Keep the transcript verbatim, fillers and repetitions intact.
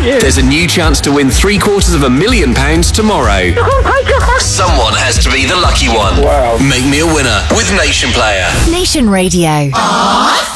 you. There's a new chance to win three quarters of a million pounds tomorrow. Someone has to be the lucky one. Wow. Make me a winner with Nation Player. Nation Radio. Aww.